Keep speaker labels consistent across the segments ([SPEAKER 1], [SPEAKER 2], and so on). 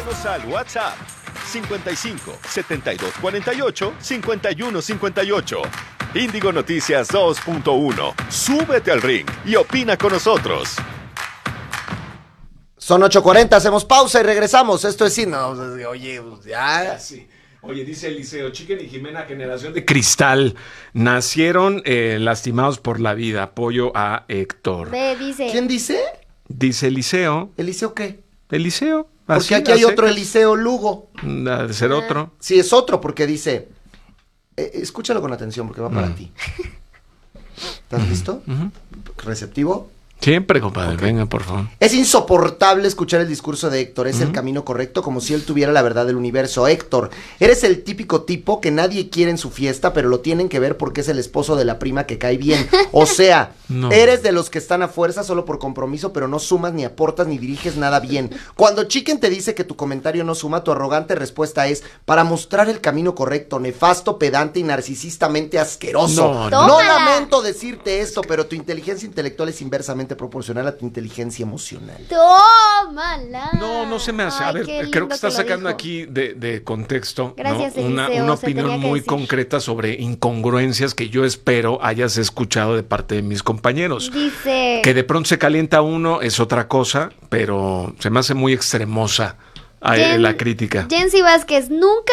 [SPEAKER 1] Escríbenos al WhatsApp 55 72 48 51 58. Índigo Noticias 2.1. Súbete al ring y opina con nosotros.
[SPEAKER 2] Son 8:40, hacemos pausa y regresamos. Esto es sí, no, oye, ya.
[SPEAKER 3] Sí. Oye, dice Eliseo, Chicken y Jimena, generación de cristal, nacieron lastimados por la vida. Apoyo a Héctor.
[SPEAKER 4] Ve, dice.
[SPEAKER 2] ¿Quién dice?
[SPEAKER 3] Dice Eliseo.
[SPEAKER 2] ¿Eliseo qué?
[SPEAKER 3] Eliseo.
[SPEAKER 2] Porque aquí hay otro Eliseo Lugo.
[SPEAKER 3] Ha de ser otro.
[SPEAKER 2] Sí, es otro, porque dice... escúchalo con atención, porque va para ti. ¿Estás listo? ¿Receptivo?
[SPEAKER 3] Siempre, compadre. Okay. Venga, por favor.
[SPEAKER 2] Es insoportable escuchar el discurso de Héctor. Es el camino correcto, como si él tuviera la verdad del universo. Héctor, eres el típico tipo que nadie quiere en su fiesta, pero lo tienen que ver porque es el esposo de la prima que cae bien. O sea, no. Eres de los que están a fuerza solo por compromiso, pero no sumas, ni aportas, ni diriges nada bien. Cuando Chicken te dice que tu comentario no suma, tu arrogante respuesta es para mostrar el camino correcto, nefasto, pedante y narcisistamente asqueroso. No lamento decirte esto, pero tu inteligencia intelectual es inversamente proporcional a tu inteligencia emocional.
[SPEAKER 4] ¡Tómala!
[SPEAKER 3] No se me hace. A ver, creo que estás sacando aquí de contexto.
[SPEAKER 4] Gracias,
[SPEAKER 3] ¿no? Una opinión muy concreta sobre incongruencias que yo espero hayas escuchado de parte de mis compañeros.
[SPEAKER 4] Dice...
[SPEAKER 3] Que de pronto se calienta uno es otra cosa, pero se me hace muy extremosa la crítica.
[SPEAKER 4] Jensi Vázquez,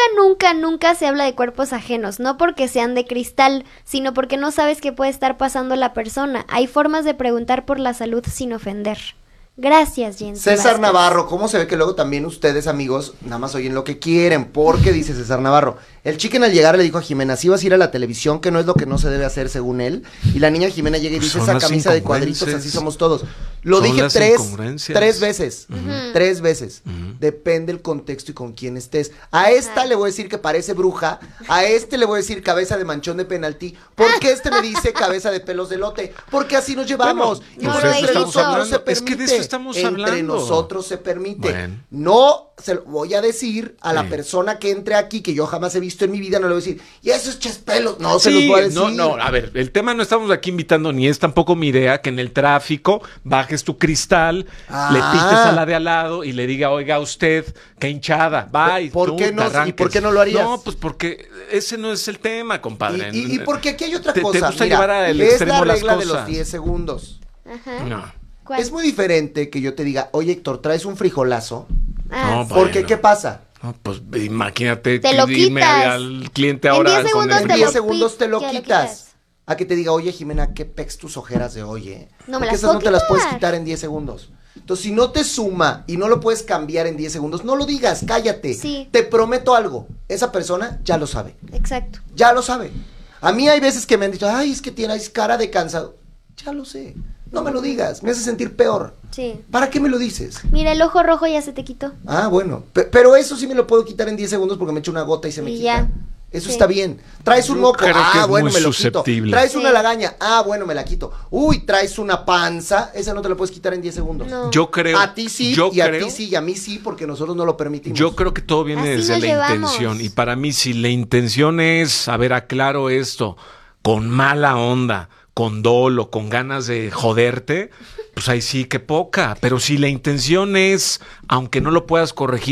[SPEAKER 4] nunca se habla de cuerpos ajenos, no porque sean de cristal, sino porque no sabes qué puede estar pasando la persona. Hay formas de preguntar por la salud sin ofender. Gracias, Jensi
[SPEAKER 2] César
[SPEAKER 4] Vázquez.
[SPEAKER 2] Navarro, ¿cómo se ve que luego también ustedes, amigos, nada más oyen lo que quieren? Porque dice César Navarro, el Chicken al llegar le dijo a Jimena, si vas a ir a la televisión, que no es lo que no se debe hacer según él, y la niña Jimena llega y dice, esa camisa de cuadritos, así somos todos. Lo dije tres veces, tres veces. Depende el contexto y con quién estés. A esta le voy a decir que parece bruja, a este le voy a decir cabeza de manchón de penalti, porque este me dice cabeza de pelos de lote, porque así nos llevamos.
[SPEAKER 3] Bueno,
[SPEAKER 2] y por entre nosotros se permite.
[SPEAKER 3] Es que de eso estamos hablando.
[SPEAKER 2] Entre nosotros se permite.
[SPEAKER 3] Bueno.
[SPEAKER 2] No se lo voy a decir a la persona que entre aquí, que yo jamás he visto en mi vida, no le voy a decir, y esos chespelos, no se los voy a decir.
[SPEAKER 3] No, a ver, el tema no estamos aquí invitando, ni es tampoco mi idea que en el tráfico bajes tu cristal, le piques a la de al lado y le diga, oiga usted, qué hinchada, va y
[SPEAKER 2] ¿por qué no? ¿Y por qué no lo harías?
[SPEAKER 3] No, pues porque ese no es el tema, compadre.
[SPEAKER 2] Y porque aquí hay otra cosa.
[SPEAKER 3] Te gusta
[SPEAKER 2] mira,
[SPEAKER 3] llevar al
[SPEAKER 2] es
[SPEAKER 3] extremo
[SPEAKER 2] la regla
[SPEAKER 3] las
[SPEAKER 2] de
[SPEAKER 3] cosas.
[SPEAKER 2] los 10 segundos.
[SPEAKER 4] Ajá.
[SPEAKER 3] No.
[SPEAKER 4] ¿Cuál?
[SPEAKER 2] Es muy diferente que yo te diga, oye Héctor, ¿traes un frijolazo?
[SPEAKER 3] No,
[SPEAKER 2] Porque,
[SPEAKER 3] bueno.
[SPEAKER 2] ¿qué pasa?
[SPEAKER 3] No, pues imagínate,
[SPEAKER 4] Te lo
[SPEAKER 3] dime
[SPEAKER 4] quitas.
[SPEAKER 3] al cliente ahora.
[SPEAKER 4] En 10
[SPEAKER 3] con
[SPEAKER 4] segundos
[SPEAKER 3] el
[SPEAKER 2] En
[SPEAKER 4] te
[SPEAKER 2] 10
[SPEAKER 4] lo
[SPEAKER 2] segundos te lo
[SPEAKER 4] que lo
[SPEAKER 2] quitas.
[SPEAKER 4] quitas.
[SPEAKER 2] A que te diga, oye Jimena, qué pex tus ojeras de hoy, ¿eh?
[SPEAKER 4] No
[SPEAKER 2] Porque
[SPEAKER 4] me las
[SPEAKER 2] esas
[SPEAKER 4] puedo
[SPEAKER 2] no te las puedes
[SPEAKER 4] quitar.
[SPEAKER 2] quitar en 10 segundos. Entonces, si no te suma y no lo puedes cambiar en 10 segundos, no lo digas, cállate.
[SPEAKER 4] Sí.
[SPEAKER 2] Te prometo algo, esa persona ya lo sabe.
[SPEAKER 4] Exacto.
[SPEAKER 2] Ya lo sabe. A mí hay veces que me han dicho, ay, es que tienes cara de cansado. Ya lo sé. No me lo digas, me hace sentir peor.
[SPEAKER 4] Sí.
[SPEAKER 2] ¿Para qué me lo dices?
[SPEAKER 4] Mira, el ojo rojo ya se te quitó.
[SPEAKER 2] Ah, bueno. Pero eso sí me lo puedo quitar en 10 segundos porque me echo una gota y se me
[SPEAKER 4] Y
[SPEAKER 2] quita.
[SPEAKER 4] ya.
[SPEAKER 2] Eso
[SPEAKER 4] Sí.
[SPEAKER 2] está bien. Traes un
[SPEAKER 3] Yo
[SPEAKER 2] moco.
[SPEAKER 3] creo que
[SPEAKER 2] Ah,
[SPEAKER 3] es
[SPEAKER 2] bueno,
[SPEAKER 3] muy
[SPEAKER 2] me lo
[SPEAKER 3] susceptible.
[SPEAKER 2] quito. Traes
[SPEAKER 4] Sí.
[SPEAKER 2] una lagaña. Ah, bueno, me la quito. Uy, traes una panza. Esa no te la puedes quitar en 10 segundos.
[SPEAKER 4] No.
[SPEAKER 3] Yo creo.
[SPEAKER 2] A ti sí,
[SPEAKER 3] yo
[SPEAKER 2] y a
[SPEAKER 3] creo,
[SPEAKER 2] ti sí, y a mí sí, porque nosotros no lo permitimos.
[SPEAKER 3] Yo creo que todo viene
[SPEAKER 4] Así
[SPEAKER 3] desde
[SPEAKER 4] nos
[SPEAKER 3] la
[SPEAKER 4] llevamos.
[SPEAKER 3] intención. Y para mí, si la intención es, a ver, aclaro esto, con mala onda, con dolo, con ganas de joderte, pues ahí sí que poca. Pero si la intención es, aunque no lo puedas corregir,